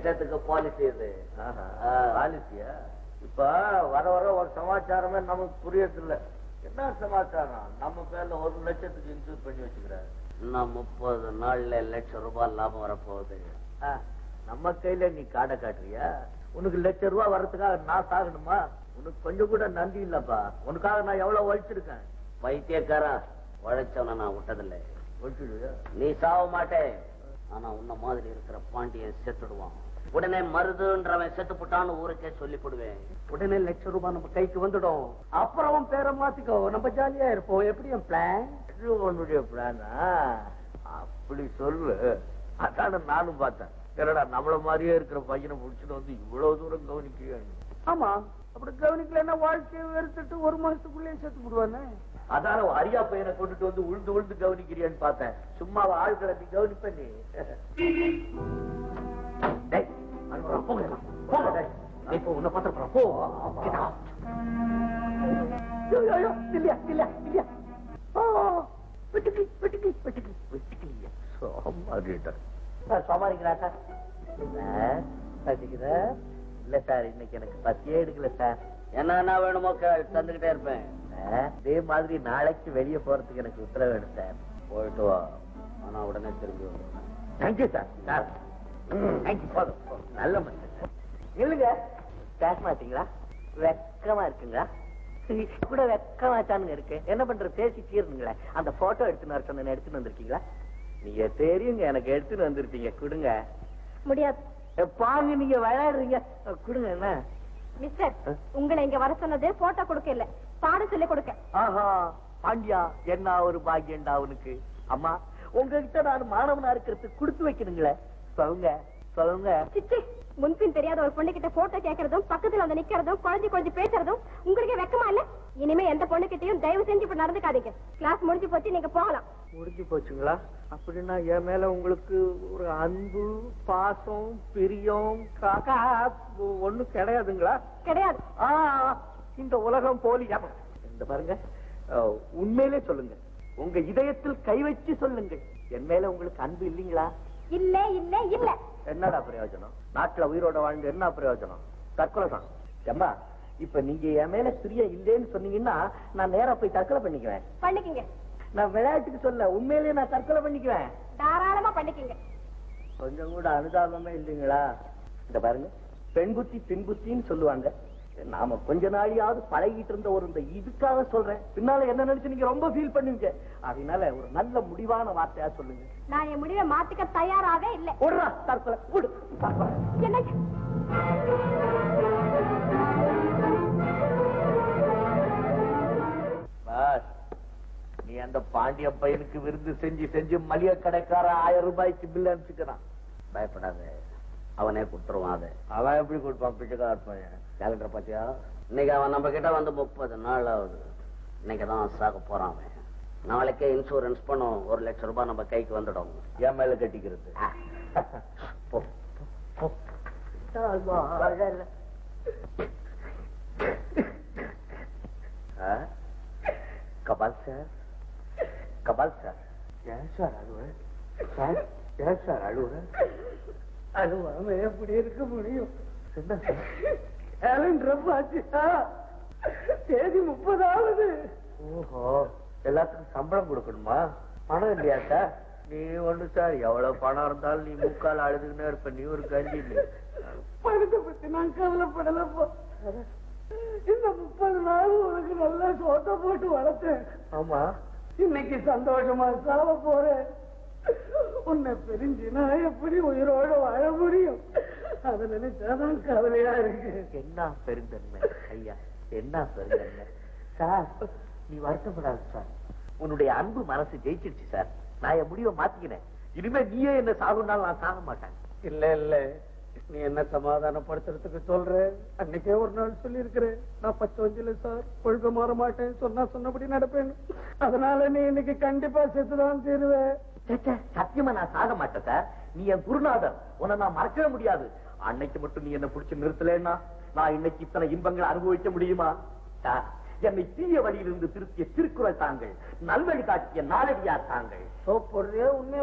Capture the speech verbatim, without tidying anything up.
என்னத்துக்கு பாலிசி இது? பாலிசியா? இப்ப வர வர ஒரு சமாச்சாரமே நமக்கு புரியறது இல்ல. என்ன சமாச்சாரம்? நம்ம பேர்ல ஒரு லட்சத்துக்கு இன்சூர் பண்ணி வச்சுக்கிறாரு. இன்னும் முப்பது நாள்ல லட்சம் ரூபாய் லாபம் வரப்போகுது. நம்ம கையில நீ காடை காட்டுறியா? உனக்கு லட்சம் ரூபாய் வர்றதுக்காக நான் சாகணுமா? உனக்கு கொஞ்சம் கூட நன்றி இல்லப்பா. உனக்காக நான் எவ்வளவு உழைச்சிருக்கேன். பைத்தியக்காரா, உழைச்சவன நான் விட்டதில்லை. உழைச்சிடுவியா? நீ சாவ மாட்டேன். ஆனா உன்ன மாதிரி இருக்கிற பாண்டியன் செத்துடுவான். உடனே மருதுன்றவன் செத்து போட்டான்னு ஊருக்கே சொல்லி போடுவேன். உடனே லட்சம் ரூபாய் நம்ம கைக்கு வந்துடும். அப்புறம் பேரை மாத்திக்கோ, நம்ம ஜாலியா இருப்போம். எப்படி என் பிளான்? உன்னுடைய பிளானா? அப்படி சொல்லு. அதான நானும் பார்த்தேன். என்னடா நம்மள மாதிரியே இருக்கிற பையனை முடிச்சுட்டு வந்து இவ்வளவு தூரம் கவனிக்க. ஆமா, அப்படி கவனிக்கலன்னா வாழ்க்கையை வெறுத்துட்டு ஒரு மாசத்துக்குள்ளேயே செத்து போடுவானே. அதான அரியா பையனை கொண்டுட்டு வந்து உழுந்து உழுந்து கவனிக்கிறியான்னு பார்த்தேன். சும்மா ஆள் கிடத்தி கவனிப்ப நீ. இப்போ உன்னை பார்த்து போ. இல்லையா இல்லையா இல்லையா சோமாரிக்கிறா சார்? இல்ல சார், இன்னைக்கு எனக்கு பத்தியே எடுக்கல சார். என்ன வேணுமோ தந்துகிட்டே இருப்பேன். அதே மாதிரி நாளைக்கு வெளியே போறதுக்கு எனக்கு உத்தரவு வேணும் சார். போயிட்டு வா, ஆனா உடனே திரும்பி வந்துடுறேன். Thank you sir. சார் நல்ல மனுஷன் சார். இல்லைங்க, பேச மாட்டீங்களா? வெக்கமா இருக்குங்களா? கூட வெக்கமாச்சானுங்க இருக்கு. என்ன பண்ற, பேசி தீர்ந்துங்களே. அந்த போட்டோ எடுத்துன்னு வர சொன்ன எடுத்துன்னு வந்திருக்கீங்களா? நீங்க தெரியுங்க, எனக்கு எடுத்துன்னு வந்திருப்பீங்க. கொடுங்க. முடியாது. பாங்க, நீங்க விளையாடுறீங்க. கொடுங்க. என்ன மிஸ்டர், உங்களை இங்க வர சொன்னது போட்டோ கொடுக்க இல்ல, பாடம் சொல்லி கொடுக்க. ஆஹா, பாண்டியா, என்ன ஒரு பாக்கியண்டா அவனுக்கு. அம்மா, உங்ககிட்ட நான் மாணவனா இருக்கிறதுக்கு கொடுத்து வைக்கணுங்களே. சொல்லுங்க சொல்லுங்க. சிச்சி, முன்பின் தெரியாத ஒரு பொண்ணு கிட்ட போட்டோ கேட்கறதும் பக்கத்துல வந்து நிக்கிறதும் குழந்தை குழந்தை பேசுறதும் உங்களுக்கு வெக்கமா இல்ல? இனிமே எந்த பொண்ணு கிட்டையும் தயவு செஞ்சு இப்ப நடந்துக்காதீங்க. கிளாஸ் முடிஞ்சு போச்சு, நீங்க போகலாம். முடிஞ்சு போச்சுங்களா? அப்படின்னா என் மேல உங்களுக்கு ஒரு அன்பு, பாசம், பிரியம் காக்கா ஒண்ணும் கிடையாதுங்களா? கிடையாது. இந்த உலகம் போலி. இந்த பாருங்க, உண்மையிலே சொல்லுங்க. உங்க இதயத்தில் கை வச்சு சொல்லுங்க, என் மேல உங்களுக்கு அன்பு இல்லீங்களா? இல்ல இல்ல இல்ல. என்னடா பிரயோஜனம்? நாட்டுல உயிரோட வாழ்ந்து என்ன பிரயோஜனம்? தற்கொலை தான். அம்மா, இப்ப நீங்க என் மேல பிரியம் இல்லேன்னு சொன்னீங்கன்னா நான் நேரா போய் தற்கொலை பண்ணிக்குவேன். பண்ணிக்கங்க. நான் விளையாட்டுக்கு சொல்ல, உண்மையிலேயே நான் தற்கொலை பண்ணிக்குவேன். தாராளமா பண்ணிக்கங்க. கொஞ்சம் கூட அனுதாபமே இல்லைங்களா? இந்த பாருங்க, பெண் புத்தி பின் புத்தின்னு சொல்லுவாங்க. நாம கொஞ்ச நாளையாவது பழகிட்டு இருந்த ஒரு இந்த இதுக்காக சொல்றேன். பின்னால என்ன நினைச்சு நீங்க ரொம்ப ஃபீல் பண்ணுவீங்க. அதனால ஒரு நல்ல முடிவான வார்த்தையா சொல்லுங்க. நான் என் முடிவை மாத்திக்க தயாராக இல்ல. விடுறா தற்கொலை, விடு தற்கொலை. என்ன? பாஸ், நீ அந்த பாண்டிய பையனுக்கு விருந்து செஞ்சு செஞ்சு மளிகை கடைக்கார ஆயிரம் ரூபாய்க்கு பில் அனுப்பிச்சுக்கிறான். பயப்படாத, அவனே கொடுத்துருவான். அதை அவன் எப்படி கொடுப்பான்? பிச்சைக்கார பையன். கேலண்டர் பாத்தியா? இன்னைக்கு அவன் நம்ம கிட்ட வந்து முப்பது நாள் ஆகுது. இன்னைக்குதான் சாக போறான் அவன். நாளைக்கே இன்சூரன்ஸ் பண்ணும், ஒரு லட்சம் ரூபாய் நம்ம கைக்கு வந்துடும். என் மேல கட்டிக்கிறது. கபால் சார், கபால் சார். ஏன் சார் அழுவ? சார் ஏன் சார் அழுவ? அழுவாம எப்படி இருக்க முடியும்? என்ன சார்? தேதி முப்பதாவது. ஓஹோ, எல்லாத்துக்கும் சம்பளம் கொடுக்கணுமா? பணம் இல்லையா சார்? நீ ஒண்ணு சார், எவ்வளவு பணம் இருந்தாலும் நீ முக்கால் அழுதுன்னு இருப்ப. நீ ஒரு கஞ்சி. பணத்தை பத்தி நான் கவலைப்படலப்போ. இந்த முப்பது நாள் உனக்கு நல்லா சோத்த போட்டு வளர்த்தேன். ஆமா, இன்னைக்கு சந்தோஷமா சாவ போறேன். உன்னை பிரிஞ்சு நான் எப்படி உயிரோட வாழ முடியும்? அதை நினைச்சாதான் கவலையா இருக்கு. என்ன பெருந்தன்மை ஐயா, என்ன பெருந்தன்மை சார். நீ வருத்தப்படாது சார். உன்னுடைய அன்பு மனசு ஜெயிச்சிருச்சு சார். நான் என் முடிவை மாத்திக்கினேன். இனிமே நீயே என்ன சாகுனாலும் நான் சாக மாட்டேன். இல்ல இல்ல, நீ என்ன சமாதானப்படுத்துறதுக்கு சொல்ற? அன்னைக்கே ஒரு நாள் சொல்லி இருக்கிறேன், நான் பச்சை வஞ்சில சார், கொள்கை மாற மாட்டேன், சொன்னா சொன்னபடி நடப்பேன். அதனால நீ இன்னைக்கு கண்டிப்பா செத்துதான் தீருவேன். சத்தியமா நான் சாக மாட்டேன் சார். நீ என் குருநாதர், உன்னை நான் மறக்கவே முடியாது. அன்னைக்கு மட்டும் நீ என்ன பிடிச்சு நிறுத்தலன்னா நான் இன்னைக்கு இத்தனை இன்பங்களை அனுபவிக்க முடியுமா சார்? என்னை தீய வழியிலிருந்து திருத்திய திருக்குறள் தாங்கள், நல்வழி காட்டிய நாளடியார் தாங்கள். உண்மையை